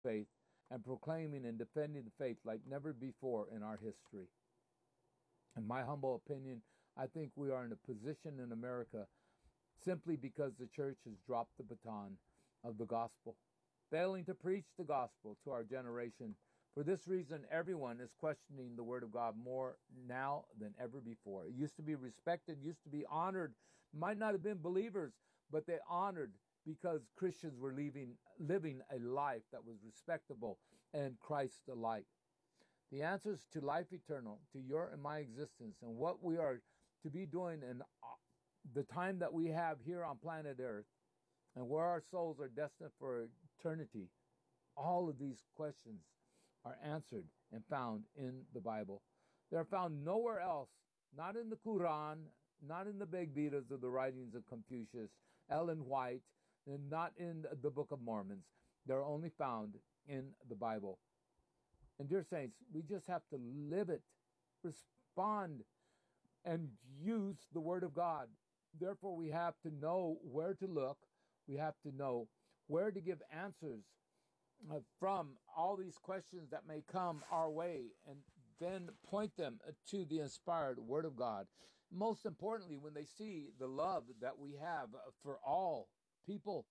faith and proclaiming and defending the faith like never before in our history. In my humble opinion, I think we are in a position in America simply because the church has dropped the baton of the gospel, failing to preach the gospel to our generation. For this reason, everyone is questioning the Word of God more now than ever before. It used to be respected, used to be honored. Might not have been believers, but they honored because Christians were living a life that was respectable and Christ-alike. The answers to life eternal, to your and my existence, and what we are to be doing in the time that we have here on planet Earth, and where our souls are destined for eternity, all of these questions are answered and found in the Bible. They're found nowhere else, not in the Quran, not in the Big Vedas of the writings of Confucius, Ellen White, and not in the Book of Mormons. They're only found in the Bible. And dear saints, we just have to live it, respond, and use the Word of God. Therefore, we have to know where to look. We have to know where to give answers from all these questions that may come our way, and then point them to the inspired Word of God. Most importantly, when they see the love that we have for all people,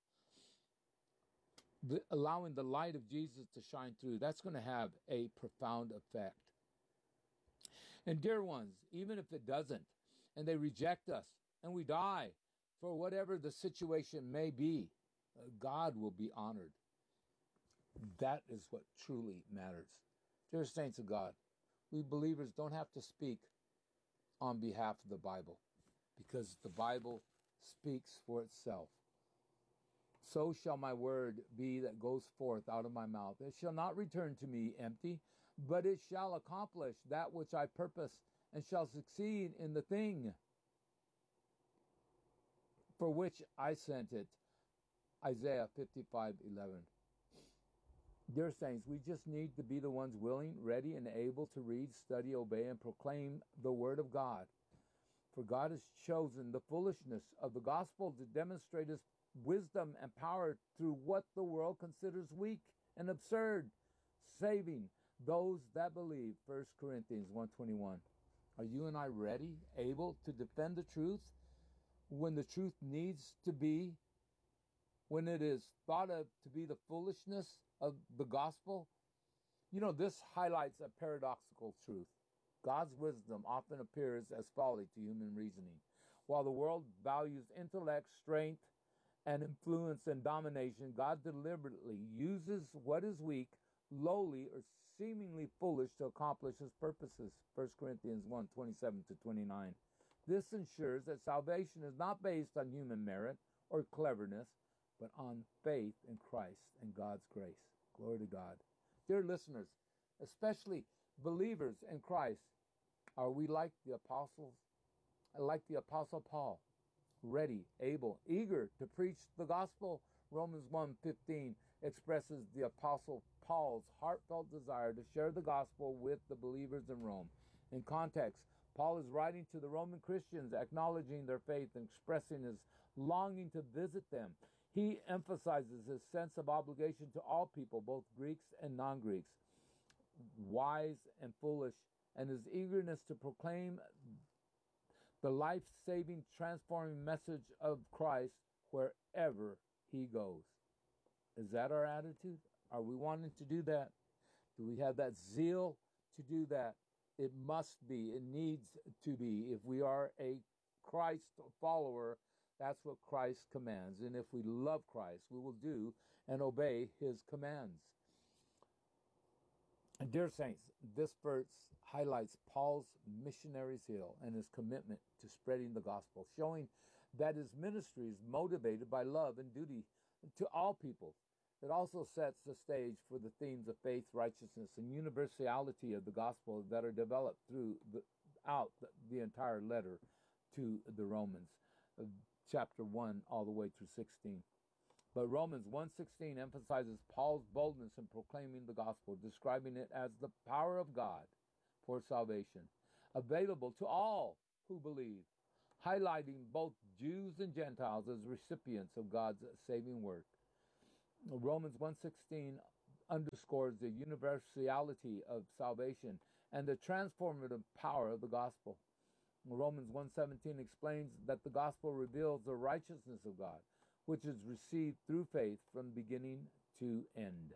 allowing the light of Jesus to shine through, that's going to have a profound effect. And dear ones, even if it doesn't, and they reject us, and we die, for whatever the situation may be, God will be honored. That is what truly matters. Dear saints of God, we believers don't have to speak on behalf of the Bible, because the Bible speaks for itself. So shall my word be that goes forth out of my mouth. It shall not return to me empty, but it shall accomplish that which I purpose, and shall succeed in the thing for which I sent it. Isaiah 55:11. Dear saints, we just need to be the ones willing, ready, and able to read, study, obey, and proclaim the Word of God. For God has chosen the foolishness of the gospel to demonstrate His wisdom and power through what the world considers weak and absurd, saving those that believe. 1 Corinthians 1:21. Are you and I ready, able to defend the truth when the truth needs to be, when it is thought of to be the foolishness of the gospel? You know, this highlights a paradoxical truth. God's wisdom often appears as folly to human reasoning. While the world values intellect, strength, and influence and domination, God deliberately uses what is weak, lowly, or seemingly foolish to accomplish His purposes. 1 Corinthians 1:27-29. This ensures that salvation is not based on human merit or cleverness, but on faith in Christ and God's grace. Glory to God. Dear listeners, especially believers in Christ, are we like the apostles, like the Apostle Paul, ready, able, eager to preach the gospel? Romans 1:15 expresses the Apostle Paul's heartfelt desire to share the gospel with the believers in Rome. In context, Paul is writing to the Roman Christians, acknowledging their faith and expressing his longing to visit them. He emphasizes his sense of obligation to all people, both Greeks and non-Greeks, wise and foolish, and his eagerness to proclaim the life-saving, transforming message of Christ wherever he goes. Is that our attitude? Are we wanting to do that? Do we have that zeal to do that? It must be. It needs to be. If we are a Christ follower, that's what Christ commands. And if we love Christ, we will do and obey His commands. And dear saints, this verse highlights Paul's missionary zeal and his commitment to spreading the gospel, showing that his ministry is motivated by love and duty to all people. It also sets the stage for the themes of faith, righteousness, and universality of the gospel that are developed throughout the entire letter to the Romans, chapter 1 all the way through 16. But Romans 1:16 emphasizes Paul's boldness in proclaiming the gospel, describing it as the power of God for salvation, available to all who believe, highlighting both Jews and Gentiles as recipients of God's saving work. Romans 1:16 underscores the universality of salvation and the transformative power of the gospel. Romans 1:17 explains that the gospel reveals the righteousness of God, which is received through faith from beginning to end.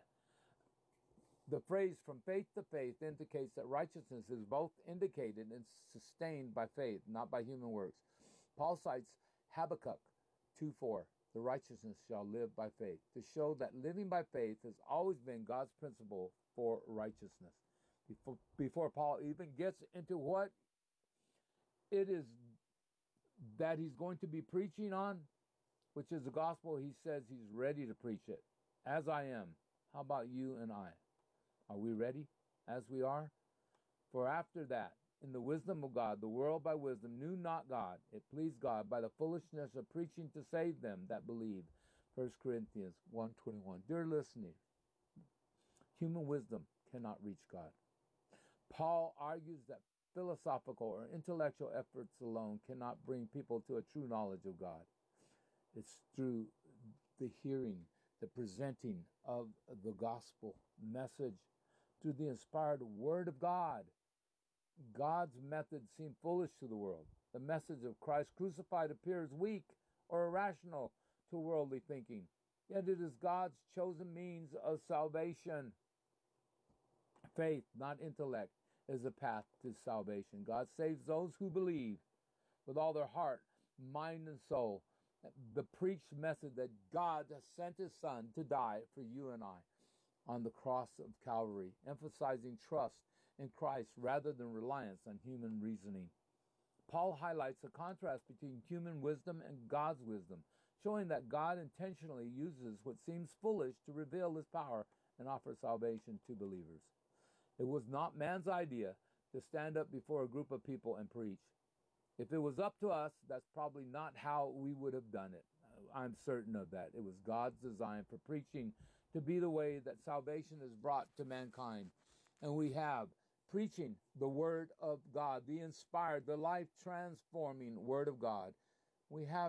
The phrase from faith to faith indicates that righteousness is both indicated and sustained by faith, not by human works. Paul cites Habakkuk 2:4, the righteousness shall live by faith, to show that living by faith has always been God's principle for righteousness. Before Paul even gets into what it is that he's going to be preaching on, which is the gospel, he says he's ready to preach it, as I am. How about you and I? Are we ready as we are? For after that, in the wisdom of God, the world by wisdom knew not God. It pleased God by the foolishness of preaching to save them that believe. 1 Corinthians 1:21. Dear listening, human wisdom cannot reach God. Paul argues that philosophical or intellectual efforts alone cannot bring people to a true knowledge of God. It's through the hearing, the presenting of the gospel message, through the inspired word of God. God's methods seem foolish to the world. The message of Christ crucified appears weak or irrational to worldly thinking. Yet it is God's chosen means of salvation. Faith, not intellect, is the path to salvation. God saves those who believe with all their heart, mind, and soul. The preached message that God has sent his Son to die for you and I on the cross of Calvary, emphasizing trust in Christ rather than reliance on human reasoning. Paul highlights a contrast between human wisdom and God's wisdom, showing that God intentionally uses what seems foolish to reveal his power and offer salvation to believers. It was not man's idea to stand up before a group of people and preach. If it was up to us, that's probably not how we would have done it. I'm certain of that. It was God's design for preaching to be the way that salvation is brought to mankind. And we have preaching the Word of God, the inspired, the life-transforming Word of God. We have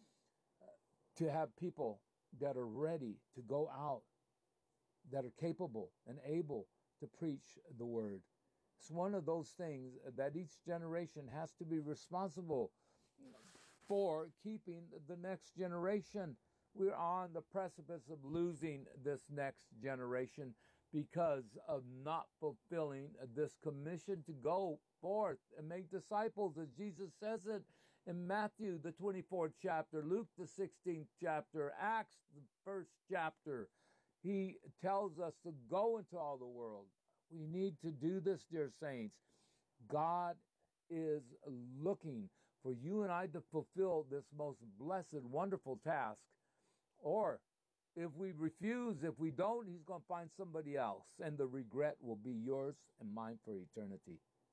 to have people that are ready to go out, that are capable and able to preach the Word. It's one of those things that each generation has to be responsible for keeping the next generation. We're on the precipice of losing this next generation because of not fulfilling this commission to go forth and make disciples, as Jesus says it in Matthew, the 24th chapter, Luke, the 16th chapter, Acts, the 1st chapter. He tells us to go into all the world. We need to do this, dear saints. God is looking for you and I to fulfill this most blessed, wonderful task. Or if we refuse, if we don't, he's going to find somebody else, and the regret will be yours and mine for eternity.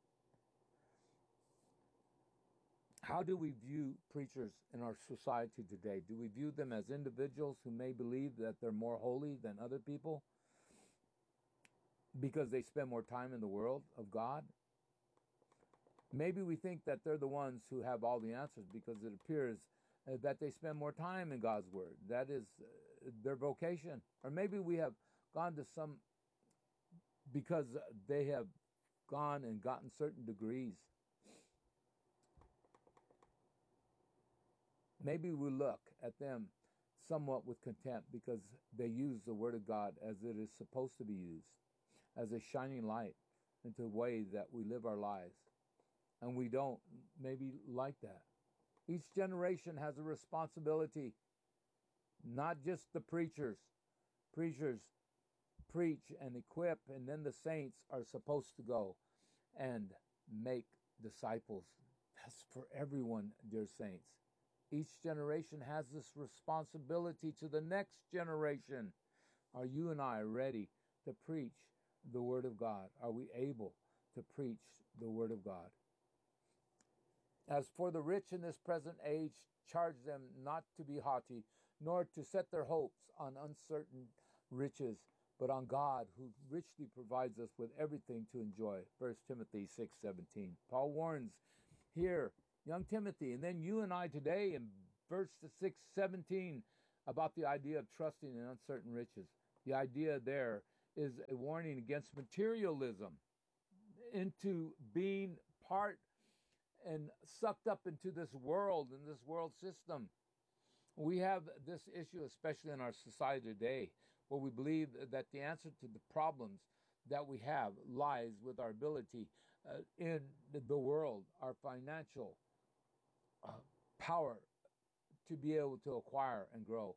How do we view preachers in our society today? Do we view them as individuals who may believe that they're more holy than other people because they spend more time in the world of God? Maybe we think that they're the ones who have all the answers because it appears that they spend more time in God's Word. That is their vocation. Or maybe we have gone to some because they have gone and gotten certain degrees. Maybe we look at them somewhat with contempt because they use the Word of God as it is supposed to be used, as a shining light into the way that we live our lives. And we don't maybe like that. Each generation has a responsibility, not just the preachers. Preachers preach and equip, and then the saints are supposed to go and make disciples. That's for everyone, dear saints. Each generation has this responsibility to the next generation. Are you and I ready to preach the Word of God? Are we able to preach the Word of God? As for the rich in this present age, charge them not to be haughty, nor to set their hopes on uncertain riches, but on God, who richly provides us with everything to enjoy. 1 Timothy 6:17. Paul warns here, young Timothy, and then you and I today in verse 6:17 about the idea of trusting in uncertain riches. The idea there is a warning against materialism, into being part and sucked up into this world and this world system. We have this issue, especially in our society today, where we believe that the answer to the problems that we have lies with our ability in the world, our financial uh, power to be able to acquire and grow.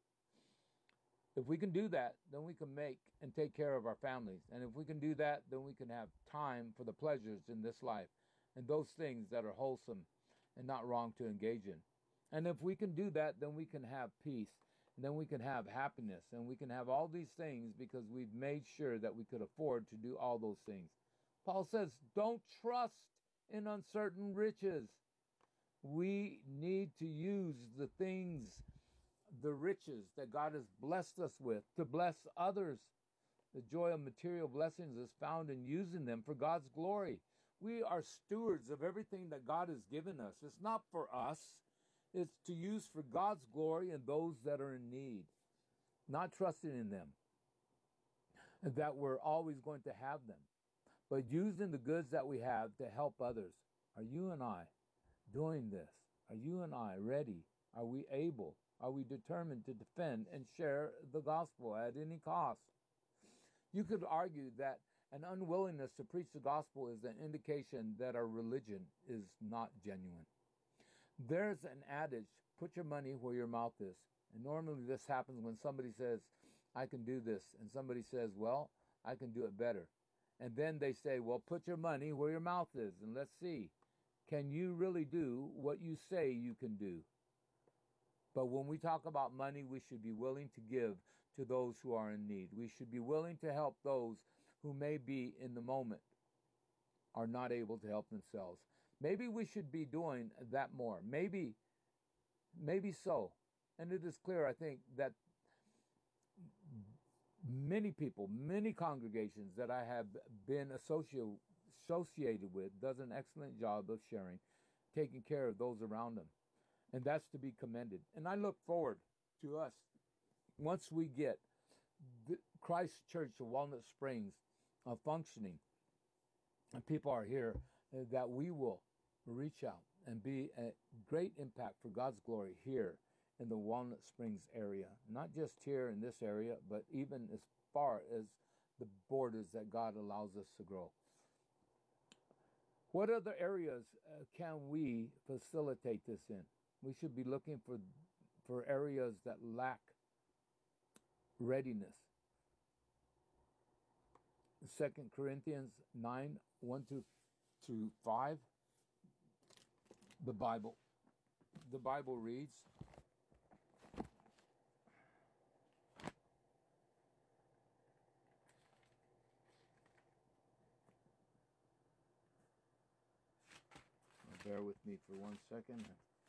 If we can do that, then we can make and take care of our families. And if we can do that, then we can have time for the pleasures in this life and those things that are wholesome and not wrong to engage in. And if we can do that, then we can have peace, and then we can have happiness, and we can have all these things because we've made sure that we could afford to do all those things. Paul says, don't trust in uncertain riches. We need to use the things, the riches that God has blessed us with to bless others. The joy of material blessings is found in using them for God's glory. We are stewards of everything that God has given us. It's not for us. It's to use for God's glory and those that are in need, not trusting in them, and that we're always going to have them, but using the goods that we have to help others. Are you and I doing this? Are you and I ready? Are we able? Are we determined to defend and share the gospel at any cost? You could argue that an unwillingness to preach the gospel is an indication that our religion is not genuine. There's an adage, put your money where your mouth is. And normally this happens when somebody says, I can do this. And somebody says, well, I can do it better. And then they say, well, put your money where your mouth is. And let's see, can you really do what you say you can do? But when we talk about money, we should be willing to give to those who are in need. We should be willing to help those who may be in the moment are not able to help themselves. Maybe we should be doing that more. Maybe so. And it is clear, I think, that many people, many congregations that I have been associated with does an excellent job of sharing, taking care of those around them. And that's to be commended. And I look forward to us, once we get the Christ Church of Walnut Springs functioning, and people are here, that we will reach out and be a great impact for God's glory here in the Walnut Springs area. Not just here in this area, but even as far as the borders that God allows us to grow. What other areas can we facilitate this in? We should be looking for areas that lack readiness. 2 Corinthians 9, 1 to 5. The Bible reads, bear with me for 1 second.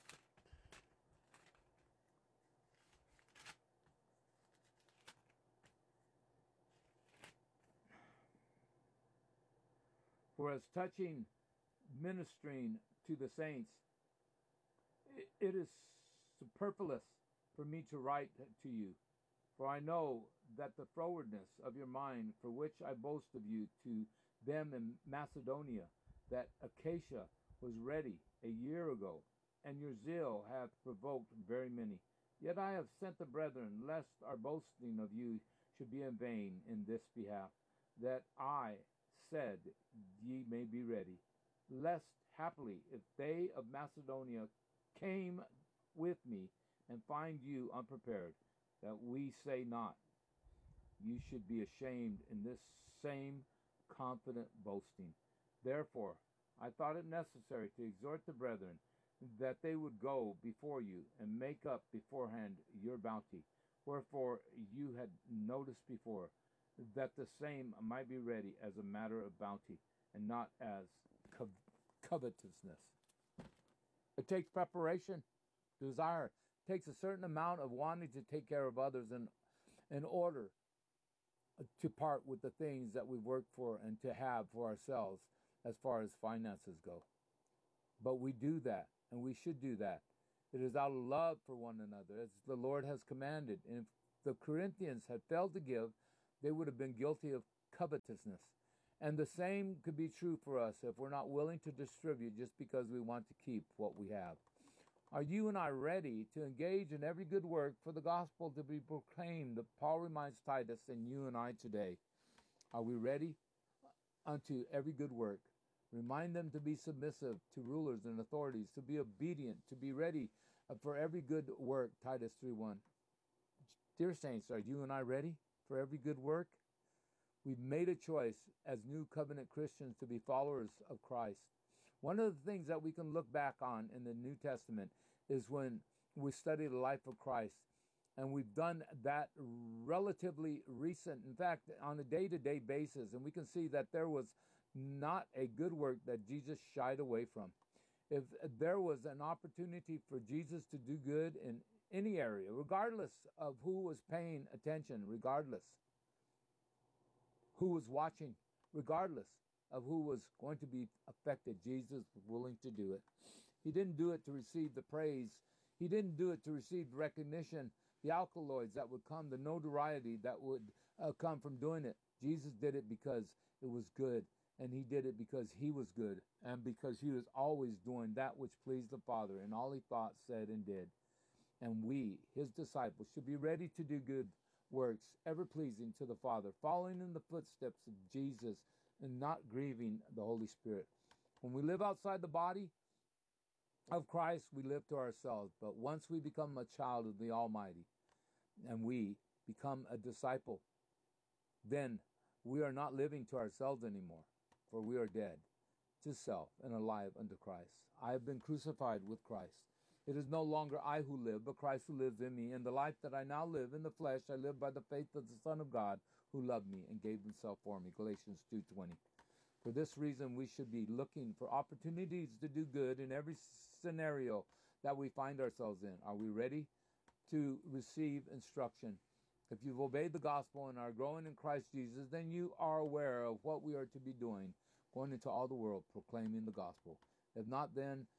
For as touching ministering to the saints, it is superfluous for me to write to you, for I know that the frowardness of your mind, for which I boast of you to them in Macedonia, that Achaia was ready a year ago, and your zeal hath provoked very many. Yet I have sent the brethren, lest our boasting of you should be in vain in this behalf, that I said ye may be ready, lest haply if they of Macedonia came with me and find you unprepared, that we say not, you should be ashamed in this same confident boasting. Therefore I thought it necessary to exhort the brethren that they would go before you and make up beforehand your bounty, wherefore you had noticed before, that the same might be ready as a matter of bounty, and not as covetousness. It takes preparation, desire. It takes a certain amount of wanting to take care of others in order to part with the things that we work for and to have for ourselves as far as finances go. But we do that, and we should do that. It is out of love for one another, as the Lord has commanded. And if the Corinthians had failed to give, they would have been guilty of covetousness. And the same could be true for us if we're not willing to distribute just because we want to keep what we have. Are you and I ready to engage in every good work for the gospel to be proclaimed? Paul reminds Titus and you and I today. Are we ready unto every good work? Remind them to be submissive to rulers and authorities, to be obedient, to be ready for every good work, Titus 3:1. Dear saints, are you and I ready for every good work? We've made a choice as new covenant Christians to be followers of Christ. One of the things that we can look back on in the New Testament is when we study the life of Christ. And we've done that relatively recent, in fact, on a day-to-day basis. And we can see that there was not a good work that Jesus shied away from. If there was an opportunity for Jesus to do good in any area, regardless of who was paying attention, regardless who was watching, regardless of who was going to be affected, Jesus was willing to do it. He didn't do it to receive the praise. He didn't do it to receive recognition, the alkaloids that would come, the notoriety that would come from doing it. Jesus did it because it was good, and he did it because he was good, and because he was always doing that which pleased the Father in all he thought, said, and did. And we, his disciples, should be ready to do good works, ever pleasing to the Father, following in the footsteps of Jesus and not grieving the Holy Spirit. When we live outside the body of Christ, we live to ourselves. But once we become a child of the Almighty and we become a disciple, then we are not living to ourselves anymore, for we are dead to self and alive unto Christ. I have been crucified with Christ. It is no longer I who live, but Christ who lives in me. And the life that I now live in the flesh, I live by the faith of the Son of God who loved me and gave himself for me. Galatians 2:20. For this reason, we should be looking for opportunities to do good in every scenario that we find ourselves in. Are we ready to receive instruction? If you've obeyed the gospel and are growing in Christ Jesus, then you are aware of what we are to be doing, going into all the world, proclaiming the gospel. If not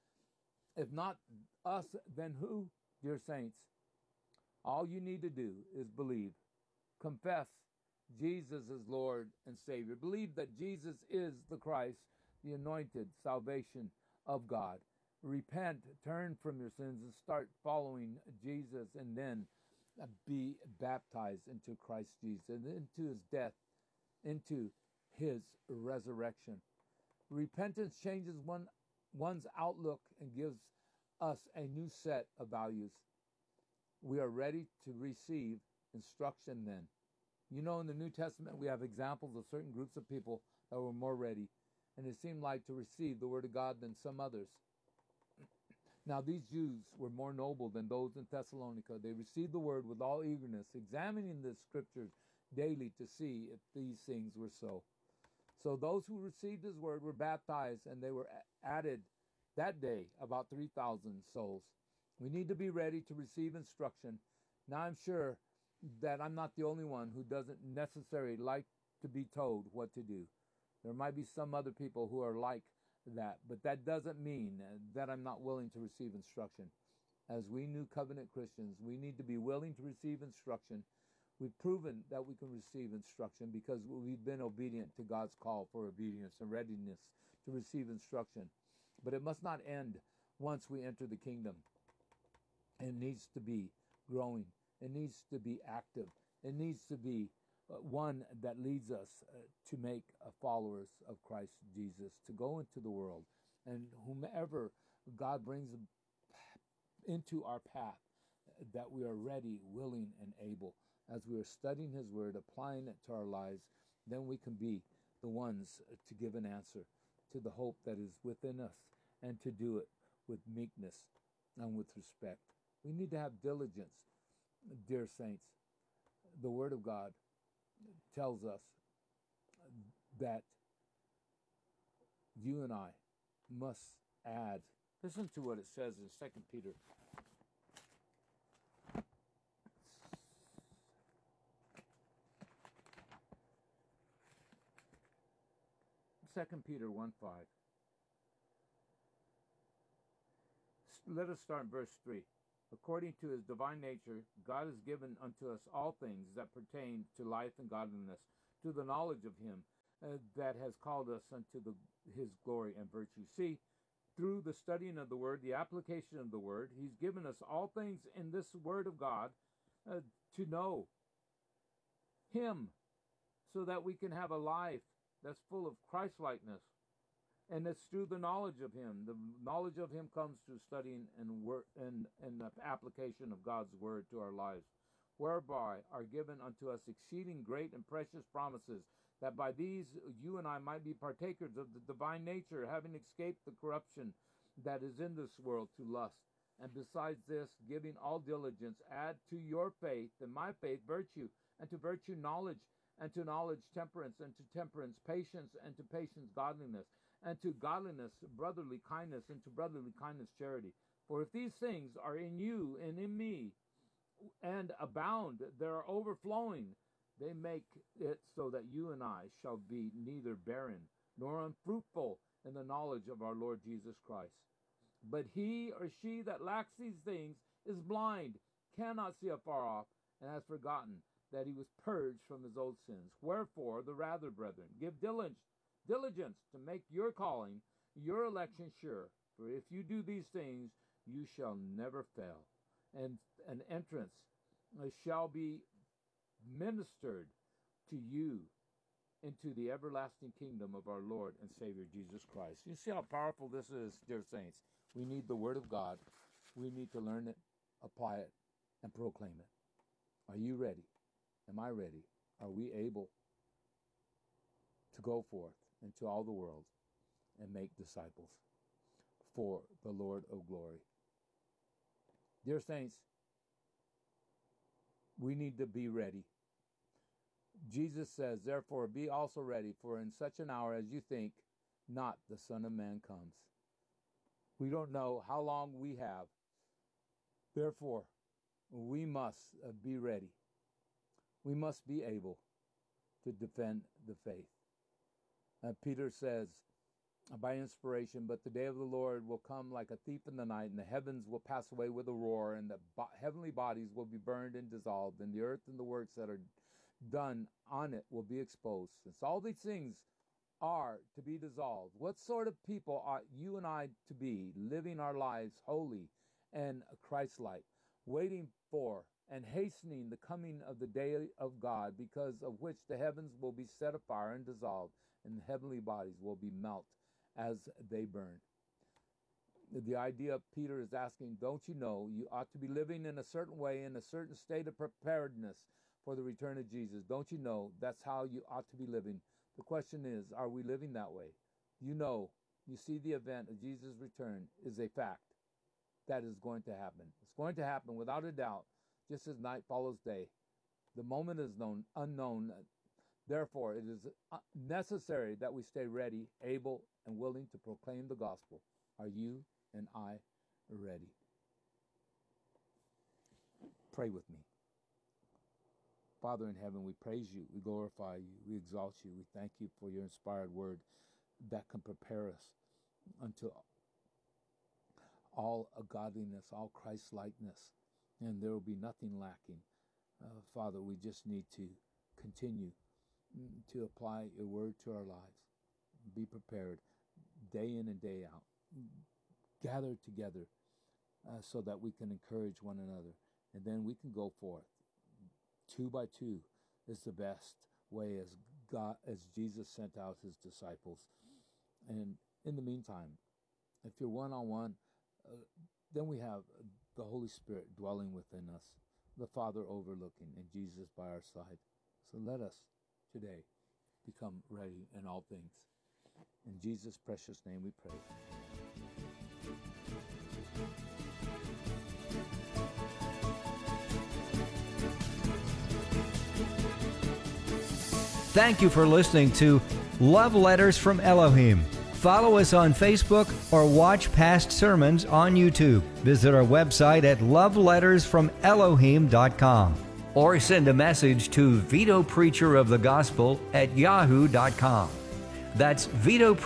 us, then who, dear saints? All you need to do is believe. Confess Jesus is Lord and Savior. Believe that Jesus is the Christ, the anointed salvation of God. Repent, turn from your sins, and start following Jesus, and then be baptized into Christ Jesus, and into his death, into his resurrection. Repentance changes one's outlook and gives us a new set of values. We are ready to receive instruction then. You know, in the New Testament, we have examples of certain groups of people that were more ready, and it seemed like to receive the word of God than some others. Now, these Jews were more noble than those in Thessalonica. They received the word with all eagerness, examining the scriptures daily to see if these things were so. So those who received his word were baptized, and they were added that day about 3,000 souls. We need to be ready to receive instruction. Now, I'm sure that I'm not the only one who doesn't necessarily like to be told what to do. There might be some other people who are like that, but that doesn't mean that I'm not willing to receive instruction. As we new covenant Christians, we need to be willing to receive instruction. We've proven that we can receive instruction because we've been obedient to God's call for obedience and readiness to receive instruction. But it must not end once we enter the kingdom. It needs to be growing. It needs to be active. It needs to be one that leads us to make followers of Christ Jesus, to go into the world. And whomever God brings into our path, that we are ready, willing, and able. As we are studying his word, applying it to our lives, then we can be the ones to give an answer to the hope that is within us, and to do it with meekness and with respect. We need to have diligence, dear saints. The word of God tells us that you and I must add. Listen to what it says in 2 Peter. 2 Peter 1:5. Let us start in verse 3. According to his divine nature, God has given unto us all things that pertain to life and godliness, to the knowledge of him that has called us unto his glory and virtue. See, through the studying of the word, the application of the word, he's given us all things in this word of God to know him, so that we can have a life that's full of Christ-likeness. And it's through the knowledge of him. The knowledge of him comes through studying and the application of God's word to our lives, whereby are given unto us exceeding great and precious promises, that by these you and I might be partakers of the divine nature, having escaped the corruption that is in this world to lust. And besides this, giving all diligence, add to your faith, and my faith, virtue, and to virtue knowledge, and to knowledge temperance, and to temperance patience, and to patience godliness, and to godliness brotherly kindness, and to brotherly kindness charity. For if these things are in you and in me, and abound, they are overflowing, they make it so that you and I shall be neither barren nor unfruitful in the knowledge of our Lord Jesus Christ. But he or she that lacks these things is blind, cannot see afar off, and has forgotten that he was purged from his old sins. Wherefore, the rather, brethren, give diligence to make your calling, your election sure. For if you do these things, you shall never fail. And an entrance shall be ministered to you into the everlasting kingdom of our Lord and Savior Jesus Christ. You see how powerful this is, dear saints. We need the word of God. We need to learn it, apply it, and proclaim it. Are you ready? Am I ready? Are we able to go forth into all the world and make disciples for the Lord of glory? Dear saints, we need to be ready. Jesus says, therefore, be also ready, for in such an hour as you think not, the Son of Man comes. We don't know how long we have. Therefore, we must be ready. We must be able to defend the faith. Peter says, by inspiration, but the day of the Lord will come like a thief in the night, and the heavens will pass away with a roar, and the heavenly bodies will be burned and dissolved, and the earth and the works that are done on it will be exposed. Since all these things are to be dissolved, what sort of people ought you and I to be, living our lives holy and Christ-like, waiting for and hastening the coming of the day of God, because of which the heavens will be set afire and dissolved, and the heavenly bodies will be melted as they burn. The idea of Peter is asking, don't you know you ought to be living in a certain way, in a certain state of preparedness for the return of Jesus? Don't you know that's how you ought to be living? The question is, are we living that way? You know, you see the event of Jesus' return is a fact that is going to happen. It's going to happen without a doubt, just as night follows day. The moment is unknown. Therefore, it is necessary that we stay ready, able, and willing to proclaim the gospel. Are you and I ready? Pray with me. Father in heaven, we praise you, we glorify you, we exalt you, we thank you for your inspired word that can prepare us unto all godliness, all Christ-likeness, and there will be nothing lacking. Father, we just need to continue to apply your word to our lives. Be prepared day in and day out. Gather together so that we can encourage one another, and then we can go forth. 2 by 2 is the best way, as Jesus sent out his disciples. And in the meantime, if you're one-on-one, then we have the Holy Spirit dwelling within us, the Father overlooking, and Jesus by our side. So let us today become ready in all things. In Jesus' precious name we pray. Thank you for listening to Love Letters from Elohim. Follow us on Facebook or watch past sermons on YouTube. Visit our website at lovelettersfromelohim.com or send a message to VitoPreacherOfTheGospel@yahoo.com. That's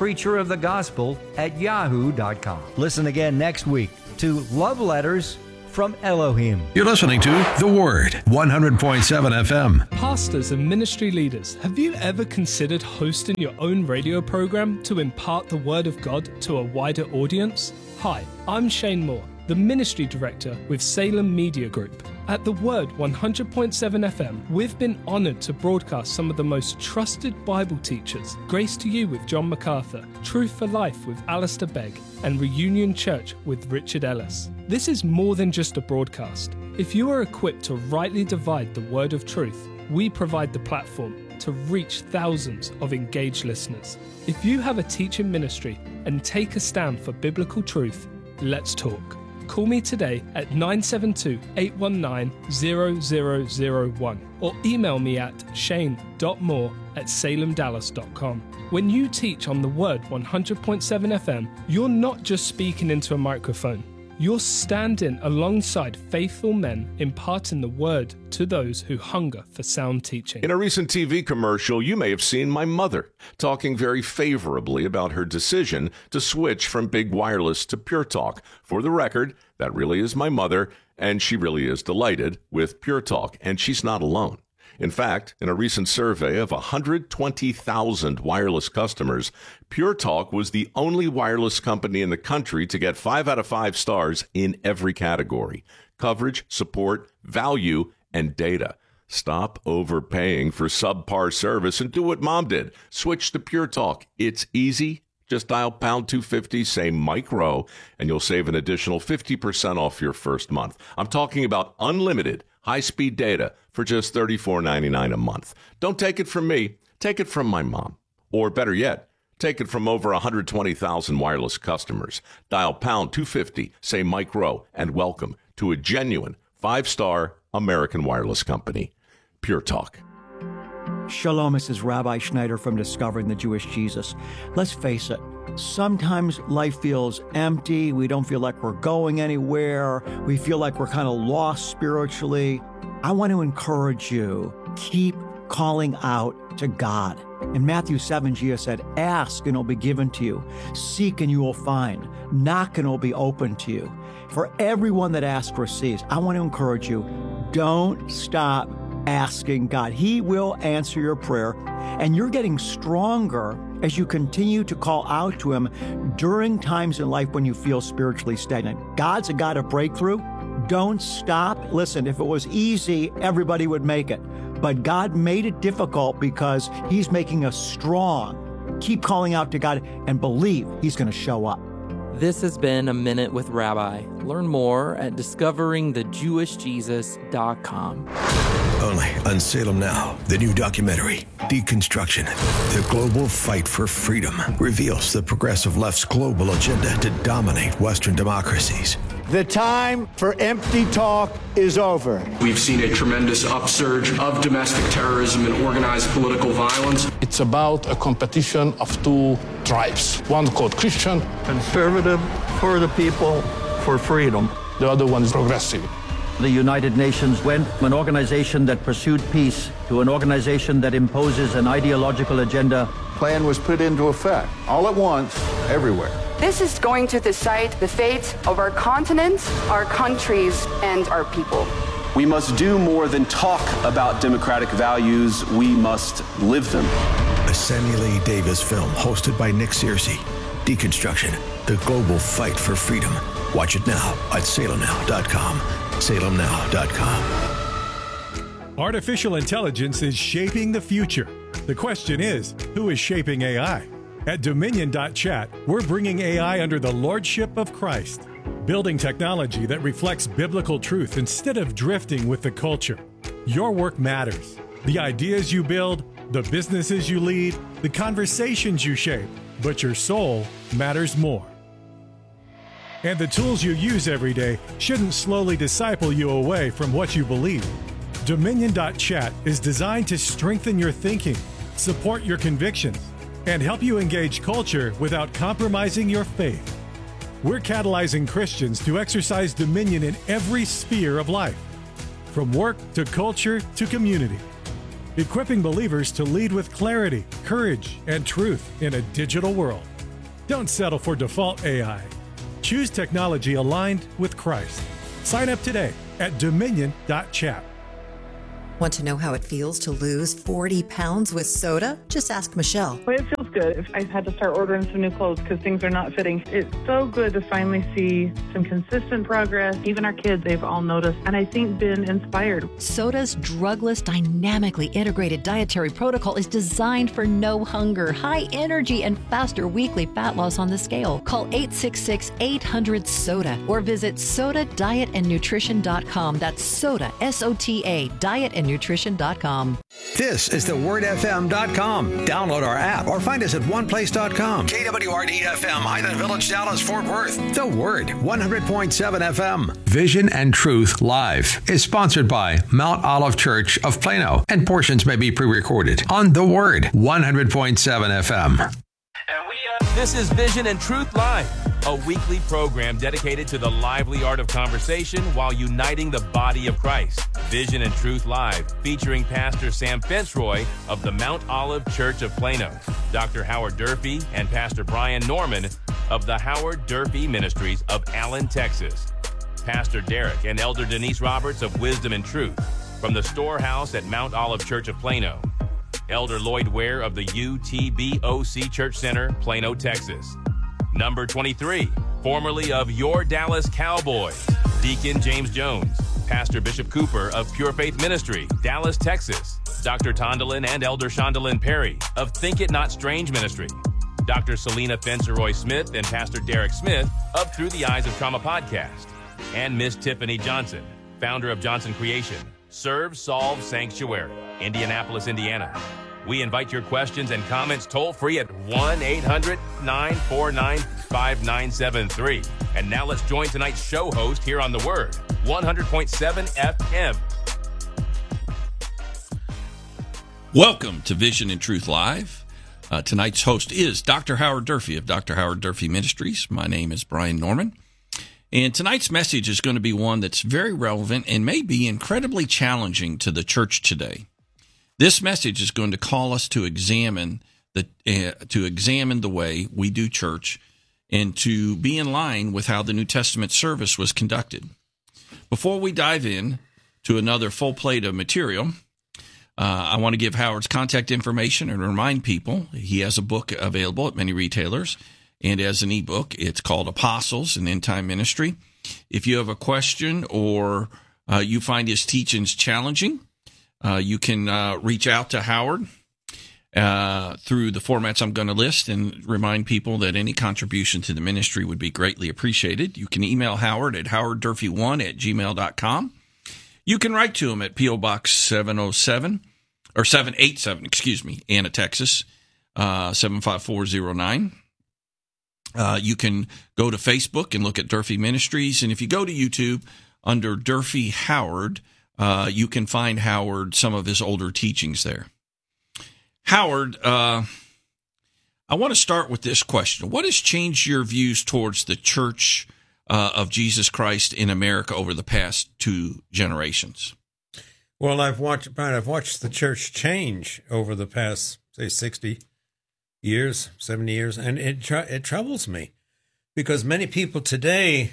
VitoPreacherOfTheGospel@yahoo.com. Listen again next week to Love Letters from Elohim. You're listening to The Word, 100.7 FM. Pastors and ministry leaders, have you ever considered hosting your own radio program to impart the Word of God to a wider audience? Hi, I'm Shane Moore, the Ministry Director with Salem Media Group. At The Word 100.7 FM, we've been honored to broadcast some of the most trusted Bible teachers, Grace to You with John MacArthur, Truth for Life with Alistair Begg, and Reunion Church with Richard Ellis. This is more than just a broadcast. If you are equipped to rightly divide the word of truth, we provide the platform to reach thousands of engaged listeners. If you have a teaching ministry and take a stand for biblical truth, let's talk. Call me today at 972-819-0001 or email me at shane.moore@salemdallas.com. When you teach on The Word 100.7 FM, you're not just speaking into a microphone. You're standing alongside faithful men imparting the word to those who hunger for sound teaching. In a recent TV commercial, you may have seen my mother talking very favorably about her decision to switch from big wireless to Pure Talk. For the record, that really is my mother, and she really is delighted with Pure Talk, and she's not alone. In fact, in a recent survey of 120,000 wireless customers, Pure Talk was the only wireless company in the country to get 5 out of 5 stars in every category: coverage, support, value, and data. Stop overpaying for subpar service and do what Mom did. Switch to Pure Talk. It's easy. Just dial pound 250, say Mike Rowe, and you'll save an additional 50% off your first month. I'm talking about unlimited high-speed data for just $34.99 a month. Don't take it from me. Take it from my mom. Or better yet, take it from over 120,000 wireless customers. Dial pound 250, say Mike Rowe, and welcome to a genuine 5-star American wireless company, Pure Talk. Shalom, this is Rabbi Schneider from Discovering the Jewish Jesus. Let's face it, sometimes life feels empty. We don't feel like we're going anywhere. We feel like we're kind of lost spiritually. I want to encourage you, keep calling out to God. In Matthew 7, Jesus said, "Ask and it'll be given to you. Seek and you will find. Knock and it'll be open to you." For everyone that asks receives. I want to encourage you, don't stop asking God. He will answer your prayer, and you're getting stronger as you continue to call out to Him during times in life when you feel spiritually stagnant. God's a God of breakthrough. Don't stop. Listen, if it was easy, everybody would make it. But God made it difficult because He's making us strong. Keep calling out to God and believe He's going to show up. This has been A Minute with Rabbi. Learn more at discoveringthejewishjesus.com. Only on Salem Now, the new documentary, Deconstruction, the global fight for freedom, reveals the progressive left's global agenda to dominate Western democracies. The time for empty talk is over. We've seen a tremendous upsurge of domestic terrorism and organized political violence. It's about a competition of two tribes. One called Christian. Conservative, for the people, for freedom. The other one is progressive. The United Nations went from an organization that pursued peace to an organization that imposes an ideological agenda. Plan was put into effect, all at once, everywhere. This is going to decide the fate of our continent, our countries, and our people. We must do more than talk about democratic values. We must live them. A Samuel A. Davis film hosted by Nick Searcy. Deconstruction, the global fight for freedom. Watch it now at salemnow.com. salemnow.com. Artificial intelligence is shaping the future. The question is, who is shaping AI? At Dominion.chat, we're bringing AI under the lordship of Christ, building technology that reflects biblical truth instead of drifting with the culture. Your work matters. The ideas you build, the businesses you lead, the conversations you shape, but your soul matters more. And the tools you use every day shouldn't slowly disciple you away from what you believe. Dominion.chat is designed to strengthen your thinking, support your convictions, and help you engage culture without compromising your faith. We're catalyzing Christians to exercise dominion in every sphere of life, from work to culture to community, equipping believers to lead with clarity, courage, and truth in a digital world. Don't settle for default AI. Choose technology aligned with Christ. Sign up today at Dominion.chat. Want to know how it feels to lose 40 pounds with soda? Just ask Michelle. It feels good. I've had to start ordering some new clothes because things are not fitting. It's so good to finally see some consistent progress. Even our kids, they've all noticed, and I think been inspired. Soda's drugless, dynamically integrated dietary protocol is designed for no hunger, high energy, and faster weekly fat loss on the scale. Call 866-800-SODA or visit sodadietandnutrition.com. That's SODA, S-O-T-A, dietandnutrition.com. This is thewordfm.com. Download our app or find us at oneplace.com. KWRD-FM, Highland Village, Dallas, Fort Worth. The Word, 100.7 FM. Vision and Truth Live is sponsored by Mount Olive Church of Plano, and portions may be pre-recorded on The Word, 100.7 FM. This is Vision and Truth Live, a weekly program dedicated to the lively art of conversation while uniting the body of Christ. Vision and Truth Live, featuring Pastor Sam Fitzroy of the Mount Olive Church of Plano, Dr. Howard Durfee, and Pastor Brian Norman of the Howard Durfee Ministries of Allen, Texas. Pastor Derek and Elder Denise Roberts of Wisdom and Truth from the Storehouse at Mount Olive Church of Plano. Elder Lloyd Ware of the UTBOC Church Center, Plano, Texas. Number 23, formerly of Your Dallas Cowboys, Deacon James Jones. Pastor Bishop Cooper of Pure Faith Ministry, Dallas, Texas. Dr. Tondalyn and Elder Shondalyn Perry of Think It Not Strange Ministry. Dr. Selena Fenceroy Smith and Pastor Derek Smith of Through the Eyes of Trauma podcast. And Miss Tiffany Johnson, founder of Johnson Creation, Serve, Solve Sanctuary, Indianapolis, Indiana. We invite your questions and comments toll-free at 1-800-949-5973. And now let's join tonight's show host here on The Word, 100.7 FM. Welcome to Vision and Truth Live. Tonight's host is Dr. Howard Durfee of Dr. Howard Durfee Ministries. My name is Brian Norman. And tonight's message is going to be one that's very relevant and may be incredibly challenging to the church today. This message is going to call us to examine the way we do church and to be in line with how the New Testament service was conducted. Before we dive in to another full plate of material, I want to give Howard's contact information and remind people he has a book available at many retailers, and as an ebook, it's called Apostles, an End Time Ministry. If you have a question or you find his teachings challenging, you can reach out to Howard through the formats I'm going to list and remind people that any contribution to the ministry would be greatly appreciated. You can email Howard at howarddurfee1@gmail.com. You can write to him at P.O. Box 787, Anna, Texas, 75409. You can go to Facebook and look at Durfee Ministries. And if you go to YouTube under Durfee Howard, you can find Howard, some of his older teachings there. Howard, I want to start with this question. What has changed your views towards the Church of Jesus Christ in America over the past 2 generations? Well, I've watched the church change over the past, say, 60 years, 70 years, and it troubles me because many people today,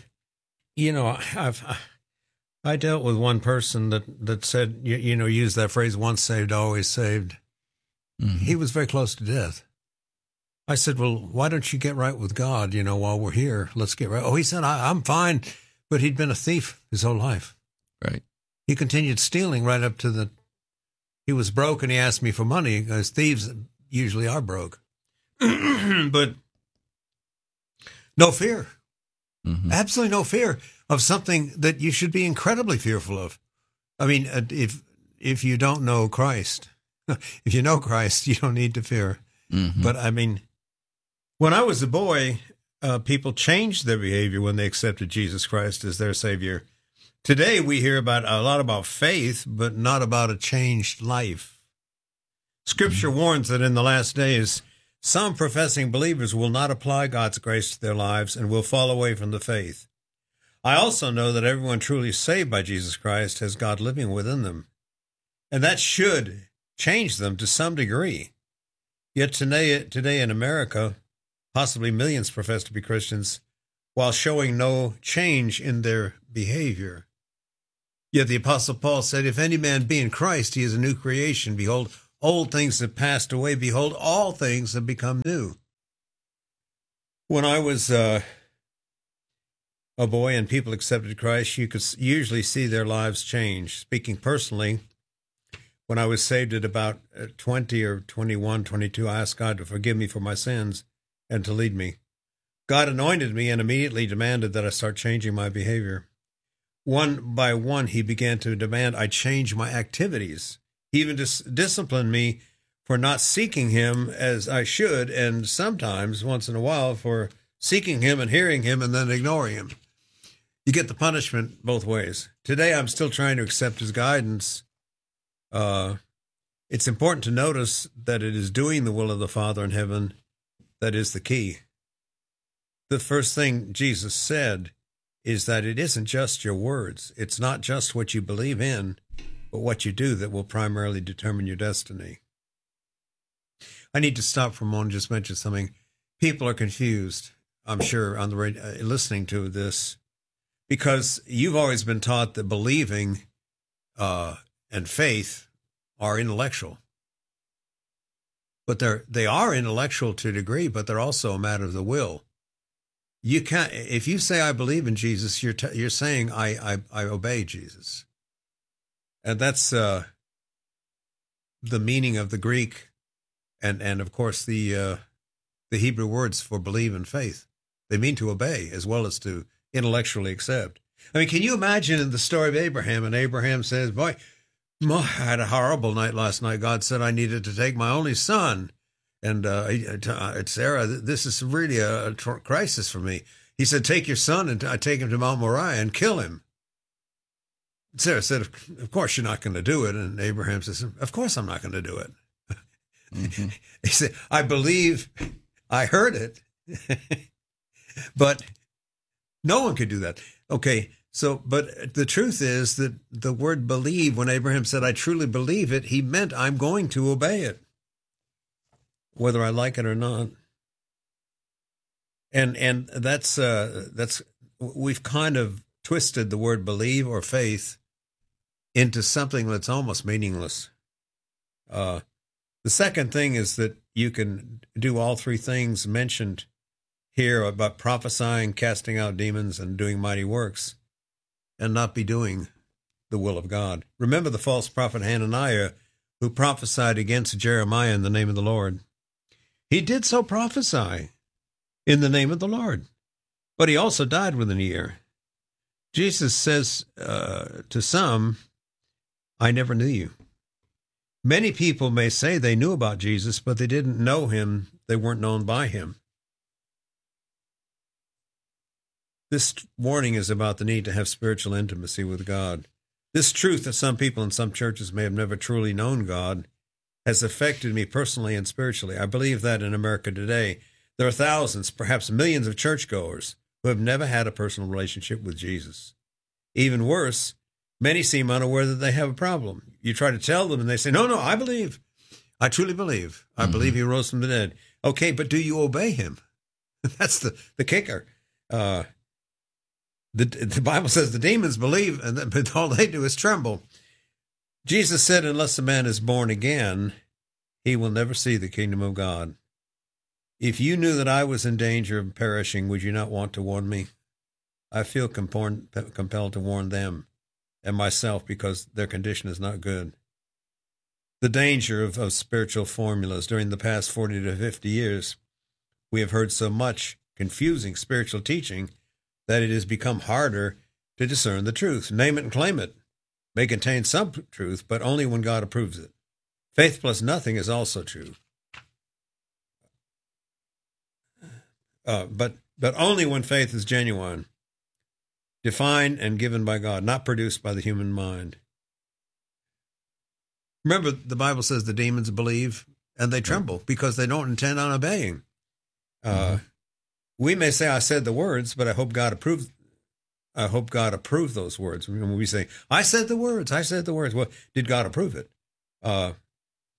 I dealt with one person that said, used that phrase, once saved, always saved. Mm-hmm. He was very close to death. I said, well, why don't you get right with God, while we're here? Let's get right. Oh, he said, I'm fine. But he'd been a thief his whole life. Right. He continued stealing right up to he was broke and he asked me for money because thieves usually are broke. But no fear. Mm-hmm. Absolutely no fear of something that you should be incredibly fearful of. I mean, if you don't know Christ, if you know Christ, you don't need to fear. Mm-hmm. But I mean, when I was a boy, people changed their behavior when they accepted Jesus Christ as their Savior. Today, we hear a lot about faith, but not about a changed life. Scripture warns that in the last days, some professing believers will not apply God's grace to their lives and will fall away from the faith. I also know that everyone truly saved by Jesus Christ has God living within them, and that should change them to some degree. Yet today in America, possibly millions profess to be Christians while showing no change in their behavior. Yet the Apostle Paul said, if any man be in Christ, he is a new creation. Behold, old things have passed away. Behold, all things have become new. When I was a boy and people accepted Christ, you could usually see their lives change. Speaking personally, when I was saved at about 20 or 21, 22, I asked God to forgive me for my sins and to lead me. God anointed me and immediately demanded that I start changing my behavior. One by one, he began to demand I change my activities. He even disciplined me for not seeking him as I should, and sometimes, once in a while, for seeking him and hearing him and then ignoring him. You get the punishment both ways. Today, I'm still trying to accept his guidance. It's important to notice that it is doing the will of the Father in heaven that is the key. The first thing Jesus said is that it isn't just your words. It's not just what you believe in, but what you do that will primarily determine your destiny. I need to stop for a moment and just mention something. People are confused, I'm sure, on the radio, listening to this, because you've always been taught that believing and faith are intellectual. But they are intellectual to a degree, but they're also a matter of the will. You can't. If you say I believe in Jesus, you're saying I obey Jesus, and that's the meaning of the Greek, and of course the Hebrew words for believe and faith. They mean to obey as well as to intellectually accept. I mean, can you imagine in the story of Abraham? And Abraham says, "Boy, I had a horrible night last night. God said I needed to take my only son. And Sarah, this is really a crisis for me." He said, "Take your son and take him to Mount Moriah and kill him." Sarah said, "Of course you're not going to do it." And Abraham says, "Of course I'm not going to do it." Mm-hmm. He said, "I believe I heard it." But no one could do that. Okay, but the truth is that the word believe, when Abraham said, "I truly believe it," he meant I'm going to obey it, whether I like it or not. And that's we've kind of twisted the word believe or faith into something that's almost meaningless. The second thing is that you can do all three things mentioned here about prophesying, casting out demons, and doing mighty works, and not be doing the will of God. Remember the false prophet Hananiah, who prophesied against Jeremiah in the name of the Lord. He did so prophesy in the name of the Lord, but he also died within a year. Jesus says to some, "I never knew you." Many people may say they knew about Jesus, but they didn't know him. They weren't known by him. This warning is about the need to have spiritual intimacy with God. This truth that some people in some churches may have never truly known God has affected me personally and spiritually. I believe that in America today, there are thousands, perhaps millions of churchgoers who have never had a personal relationship with Jesus. Even worse, many seem unaware that they have a problem. You try to tell them and they say, no, I believe. I truly believe. I believe he rose from the dead. Okay, but do you obey him? That's the kicker. The Bible says the demons believe, but all they do is tremble. Jesus said, unless a man is born again, he will never see the kingdom of God. If you knew that I was in danger of perishing, would you not want to warn me? I feel compelled to warn them and myself because their condition is not good. The danger of spiritual formulas. During the past 40 to 50 years, we have heard so much confusing spiritual teaching that it has become harder to discern the truth. Name it and claim it may contain some truth, but only when God approves it. Faith plus nothing is also true. But only when faith is genuine, defined and given by God, not produced by the human mind. Remember, the Bible says the demons believe and they tremble because they don't intend on obeying. We may say, I said the words, but I hope God approved those words. When we say, I said the words. Well, did God approve it?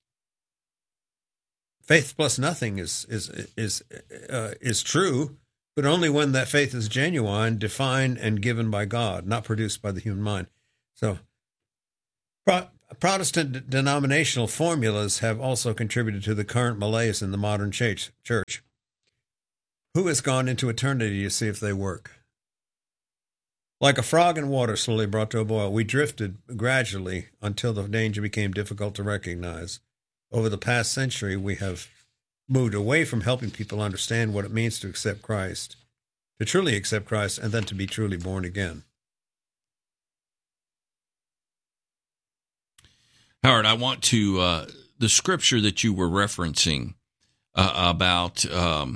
Faith plus nothing is true, but only when that faith is genuine, defined, and given by God, not produced by the human mind. So Protestant denominational formulas have also contributed to the current malaise in the modern church. Who has gone into eternity to see if they work? Like a frog in water slowly brought to a boil, we drifted gradually until the danger became difficult to recognize. Over the past century, we have moved away from helping people understand what it means to accept Christ, to truly accept Christ, and then to be truly born again. Howard, I want to, the scripture that you were referencing about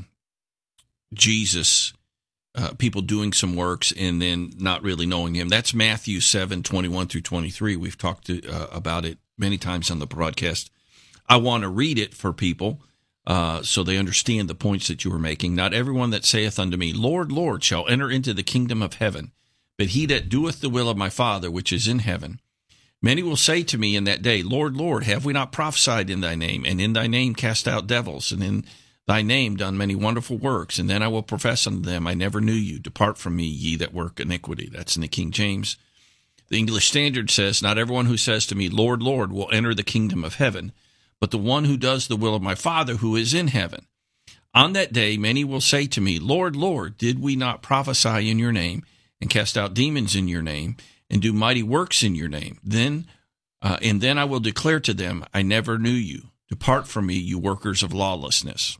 Jesus, people doing some works and then not really knowing him, that's Matthew 7:21-23. We've talked about it many times on the broadcast. I want to read it for people so they understand the points that you were making. Not everyone that saith unto me, Lord, Lord, shall enter into the kingdom of heaven, but he that doeth the will of my Father which is in heaven. Many will say to me in that day, Lord, Lord, have we not prophesied in thy name, and in thy name cast out devils, and in thy name done many wonderful works? And then I will profess unto them, I never knew you. Depart from me, ye that work iniquity. That's in the King James. The English Standard says, not everyone who says to me, Lord, Lord, will enter the kingdom of heaven, but the one who does the will of my Father who is in heaven. On that day many will say to me, Lord, Lord, did we not prophesy in your name, and cast out demons in your name, and do mighty works in your name? Then I will declare to them, I never knew you. Depart from me, you workers of lawlessness.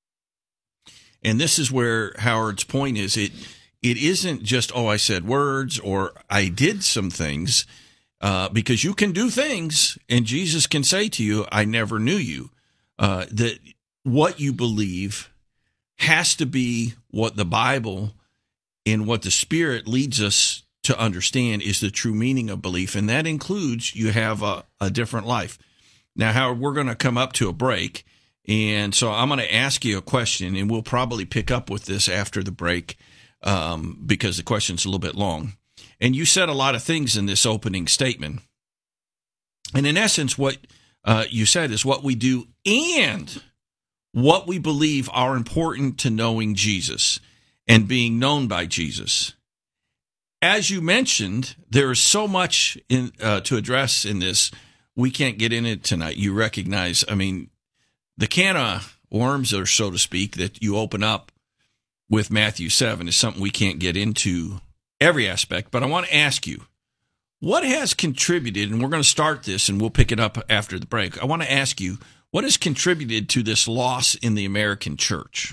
And this is where Howard's point is. It isn't just, I said words or I did some things, because you can do things and Jesus can say to you, I never knew you. That what you believe has to be what the Bible and what the Spirit leads us to understand is the true meaning of belief, and that includes you have a different life. Now, Howard, we're going to come up to a break, and so I'm going to ask you a question, and we'll probably pick up with this after the break because the question's a little bit long. And you said a lot of things in this opening statement, and in essence, what you said is what we do and what we believe are important to knowing Jesus and being known by Jesus. As you mentioned, there is so much to address in this. We can't get in it tonight. You recognize, the can of worms, or so to speak, that you open up with Matthew 7 is something we can't get into every aspect. But I want to ask you, what has contributed, and we're going to start this and we'll pick it up after the break. I want to ask you, what has contributed to this loss in the American church?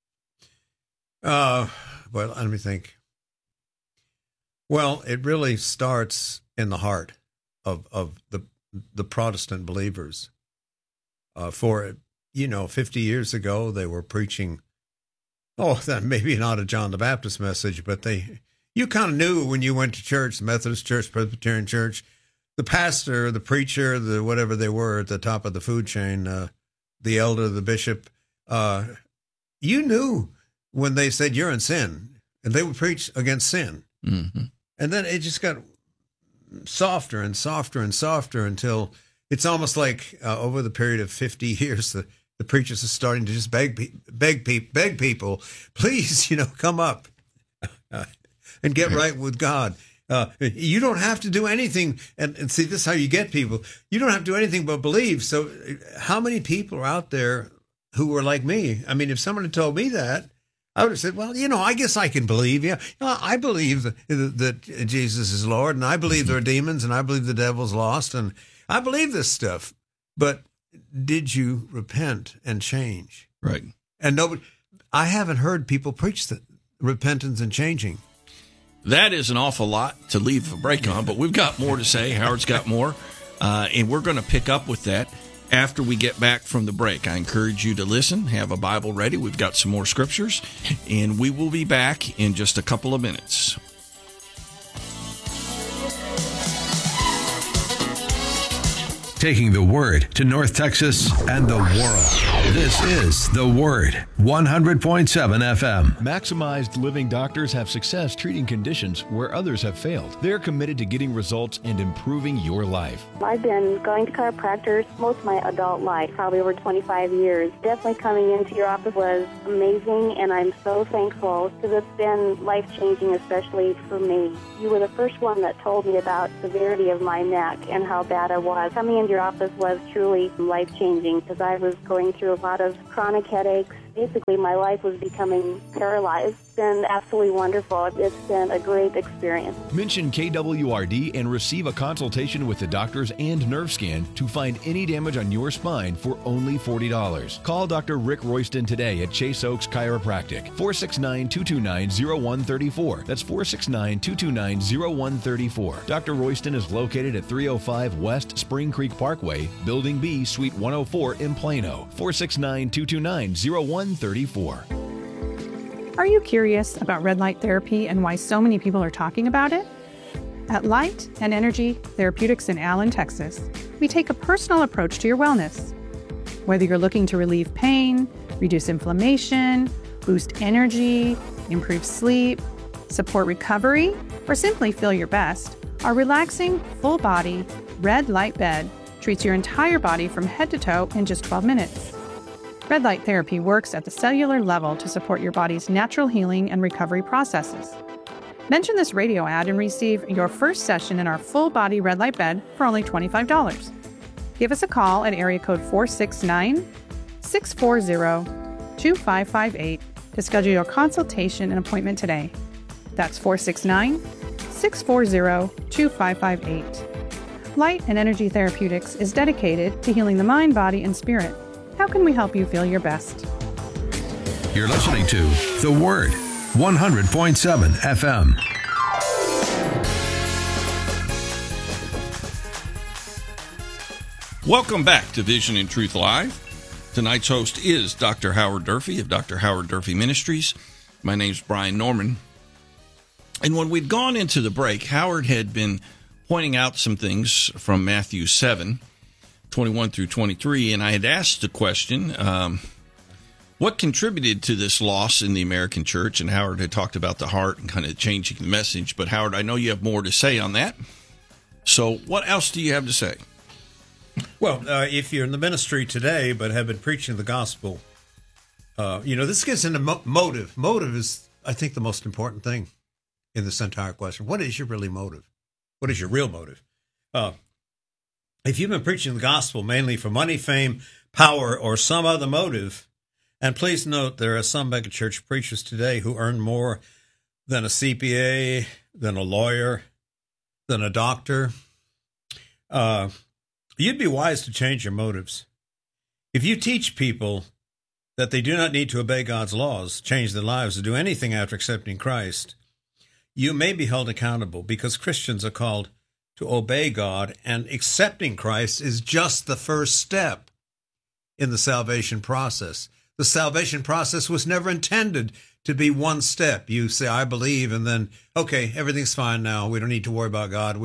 Well, let me think. Well, it really starts in the heart of the Protestant believers. 50 years ago, they were preaching, that maybe not a John the Baptist message, but you kind of knew when you went to church, the Methodist Church, Presbyterian Church, the pastor, the preacher, the whatever they were at the top of the food chain, the elder, the bishop, you knew when they said you're in sin, and they would preach against sin. Mm-hmm. And then it just got softer and softer and softer until it's almost like over the period of 50 years, the preachers are starting to just beg people, please, come up and get right with God. You don't have to do anything. And see, this is how you get people. You don't have to do anything but believe. So how many people are out there who were like me? If someone had told me that, I would have said, well, I guess I can believe. Yeah, I believe that Jesus is Lord, and I believe there are demons, and I believe the devil's lost, and I believe this stuff. But did you repent and change? Right. And I haven't heard people preach the repentance and changing. That is an awful lot to leave a break on, but we've got more to say. Howard's got more, and we're going to pick up with that after we get back from the break. I encourage you to listen, have a Bible ready. We've got some more scriptures, and we will be back in just a couple of minutes. Taking the word to North Texas and the world. This is The Word, 100.7 FM. Maximized Living doctors have success treating conditions where others have failed. They're committed to getting results and improving your life. I've been going to chiropractors most of my adult life, probably over 25 years. Definitely coming into your office was amazing, and I'm so thankful because it's been life-changing, especially for me. You were the first one that told me about the severity of my neck and how bad it was. Coming into your office was truly life-changing because I was going through a lot of chronic headaches. Basically, my life was becoming paralyzed. It's been absolutely wonderful. It's been a great experience. Mention KWRD and receive a consultation with the doctors and nerve scan to find any damage on your spine for only $40. Call Dr. Rick Royston today at Chase Oaks Chiropractic, 469-229-0134. That's 469-229-0134. Dr. Royston is located at 305 West Spring Creek Parkway, Building B, Suite 104 in Plano, 469-229-0134. Are you curious about red light therapy and why so many people are talking about it? At Light and Energy Therapeutics in Allen, Texas, we take a personal approach to your wellness. Whether you're looking to relieve pain, reduce inflammation, boost energy, improve sleep, support recovery, or simply feel your best, our relaxing, full-body, red light bed treats your entire body from head to toe in just 12 minutes. Red light therapy works at the cellular level to support your body's natural healing and recovery processes. Mention this radio ad and receive your first session in our full-body red light bed for only $25. Give us a call at area code 469-640-2558 to schedule your consultation and appointment today. That's 469-640-2558. Light and Energy Therapeutics is dedicated to healing the mind, body, and spirit. How can we help you feel your best? You're listening to The Word, 100.7 FM. Welcome back to Vision and Truth Live. Tonight's host is Dr. Howard Durfee of Dr. Howard Durfee Ministries. My name's Brian Norman. And when we'd gone into the break, Howard had been pointing out some things from Matthew 7, 21 through 23, and I had asked the question, what contributed to this loss in the American church? And Howard had talked about the heart and kind of changing the message. But Howard, I know you have more to say on that. So what else do you have to say? Well, if you're in the ministry today but have been preaching the gospel, this gets into motive. Motive is, I think, the most important thing in this entire question. What is your really motive? What is your real motive? If you've been preaching the gospel mainly for money, fame, power, or some other motive, and please note there are some megachurch preachers today who earn more than a CPA, than a lawyer, than a doctor, you'd be wise to change your motives. If you teach people that they do not need to obey God's laws, change their lives, or do anything after accepting Christ, you may be held accountable because Christians are called to obey God, and accepting Christ is just the first step in the salvation process. The salvation process was never intended to be one step. You say, I believe, and then, okay, everything's fine now. We don't need to worry about God.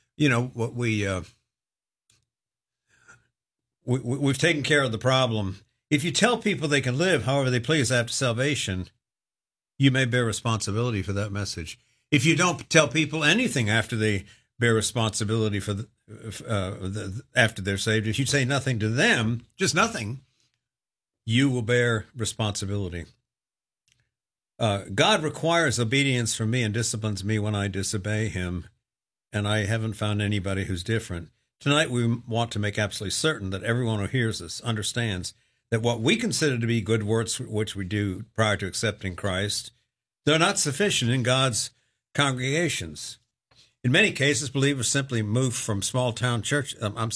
We've taken care of the problem. If you tell people they can live however they please after salvation, you may bear responsibility for that message. If you don't tell people anything after they bear responsibility for after they're saved, if you say nothing to them, just nothing, you will bear responsibility. God requires obedience from me and disciplines me when I disobey him, and I haven't found anybody who's different. Tonight we want to make absolutely certain that everyone who hears this understands that what we consider to be good works which we do prior to accepting Christ, they're not sufficient in God's congregations. In many cases, believers simply move from small-town church. I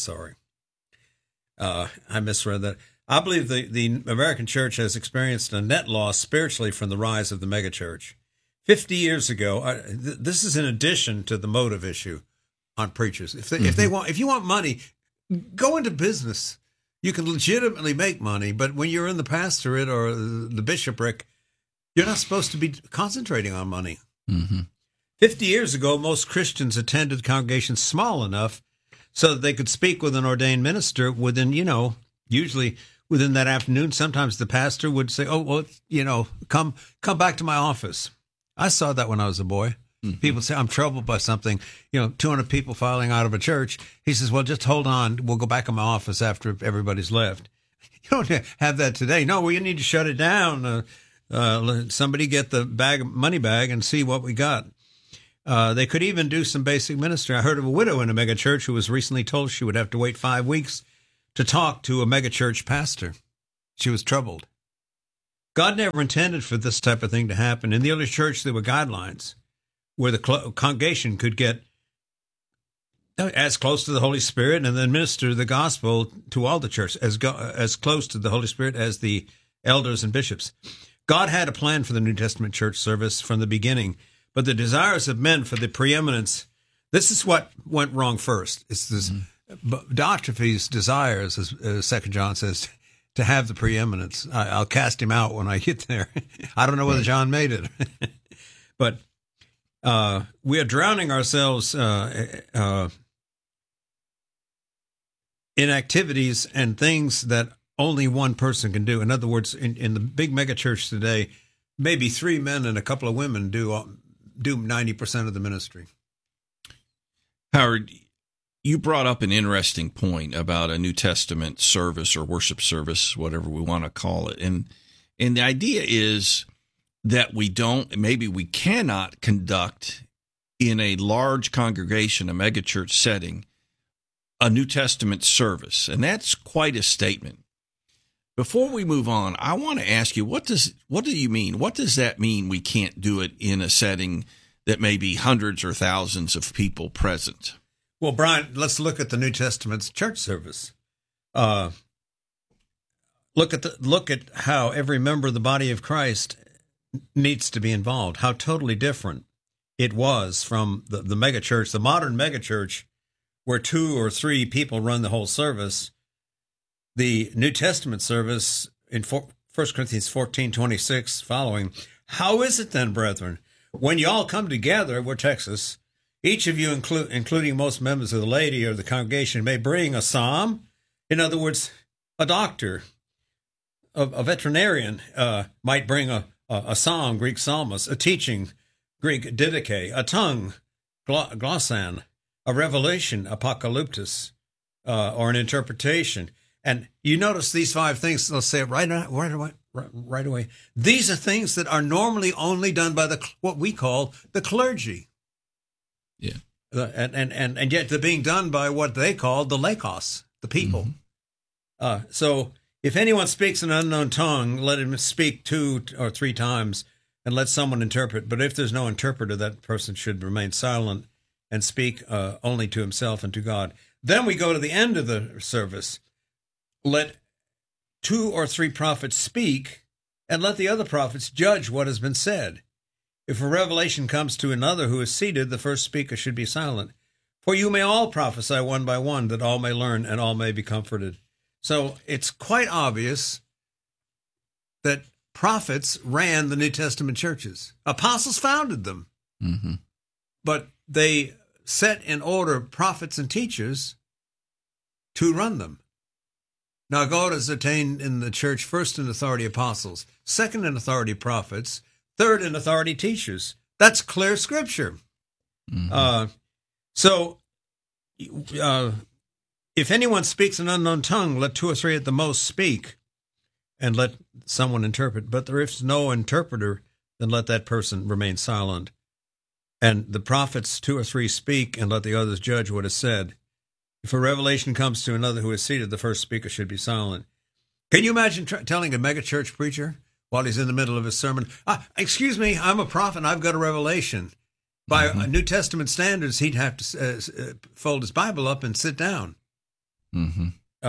misread that. I believe the American church has experienced a net loss spiritually from the rise of the megachurch. 50 years ago, this is in addition to the motive issue on preachers. If you want money, go into business. You can legitimately make money, but when you're in the pastorate or the bishopric, you're not supposed to be concentrating on money. Mm-hmm. 50 years ago, most Christians attended congregations small enough so that they could speak with an ordained minister within, usually within that afternoon, sometimes the pastor would say, "Oh, well, come back to my office." I saw that when I was a boy. Mm-hmm. People say, "I'm troubled by something." 200 people filing out of a church. He says, "Well, just hold on. We'll go back in my office after everybody's left." You don't have that today. No, you need to shut it down. Somebody get the money bag and see what we got. They could even do some basic ministry. I heard of a widow in a megachurch who was recently told she would have to wait 5 weeks to talk to a megachurch pastor. She was troubled. God never intended for this type of thing to happen. In the early church, there were guidelines where the congregation could get as close to the Holy Spirit and then minister the gospel to all the church, as close to the Holy Spirit as the elders and bishops. God had a plan for the New Testament church service from the beginning, but the desires of men for the preeminence, this is what went wrong first. It's this Diotrephes' desires, as 2 John says, to have the preeminence. I'll cast him out when I get there. I don't know whether John made it. But we are drowning ourselves in activities and things that only one person can do. In other words, in the big megachurch today, maybe 3 men and a couple of women do 90% of the ministry. Howard, you brought up an interesting point about a New Testament service or worship service, whatever we want to call it. And the idea is that we cannot conduct in a large congregation, a megachurch setting, a New Testament service. And that's quite a statement. Before we move on, I want to ask you, what do you mean? What does that mean we can't do it in a setting that may be hundreds or thousands of people present? Well, Brian, let's look at the New Testament's church service. Look at how every member of the body of Christ needs to be involved. How totally different it was from the megachurch, the modern megachurch, where 2 or 3 people run the whole service. The New Testament service in 1 Corinthians 14:26 following. How is it then, brethren, when you all come together, we're Texas, each of you, including most members of the laity or the congregation, may bring a psalm. In other words, a doctor, a veterinarian might bring a song, Greek psalmist, a teaching, Greek didache, a tongue, glossan, a revelation, apocalyptus, or an interpretation. And you notice these 5 things, let's say it right away. These are things that are normally only done by what we call the clergy. Yeah. And yet they're being done by what they call the laicos, the people. Mm-hmm. So if anyone speaks an unknown tongue, let him speak 2 or 3 times and let someone interpret. But if there's no interpreter, that person should remain silent and speak only to himself and to God. Then we go to the end of the service. Let 2 or 3 prophets speak, and let the other prophets judge what has been said. If a revelation comes to another who is seated, the first speaker should be silent. For you may all prophesy one by one, that all may learn and all may be comforted. So it's quite obvious that prophets ran the New Testament churches. Apostles founded them. Mm-hmm. But they set in order prophets and teachers to run them. Now, God has attained in the church first in authority apostles, second in authority prophets, third in authority teachers. That's clear scripture. Mm-hmm. So if anyone speaks an unknown tongue, let 2 or 3 at the most speak, and let someone interpret. But there is no interpreter, then let that person remain silent. And the prophets 2 or 3 speak, and let the others judge what is said. If a revelation comes to another who is seated, the first speaker should be silent. Can you imagine telling a megachurch preacher while he's in the middle of his sermon, excuse me, I'm a prophet and I've got a revelation. By New Testament standards, he'd have to fold his Bible up and sit down. Mm-hmm.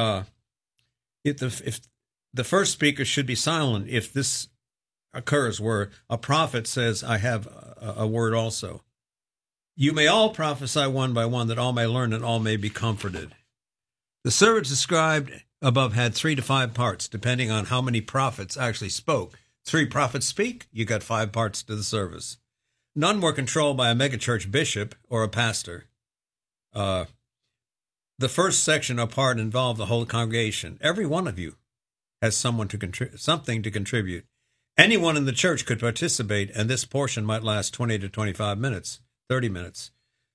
If the first speaker should be silent if this occurs where a prophet says, I have a word also. You may all prophesy one by one, that all may learn and all may be comforted. The service described above had 3 to 5 parts, depending on how many prophets actually spoke. 3 prophets speak, you got 5 parts to the service. None were controlled by a megachurch bishop or a pastor. The first section or part involved the whole congregation, every one of you. has something to contribute. Anyone in the church could participate, and this portion might last 20 to 25 minutes, 30 minutes.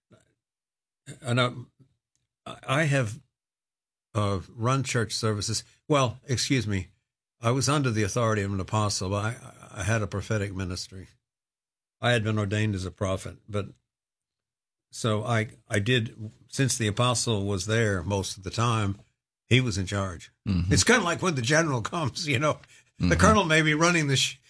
And I have run church services. Well, excuse me. I was under the authority of an apostle. I had a prophetic ministry. I had been ordained as a prophet, but so I did, since the apostle was there most of the time, he was in charge. Mm-hmm. It's kind of like when the general comes, the colonel may be running the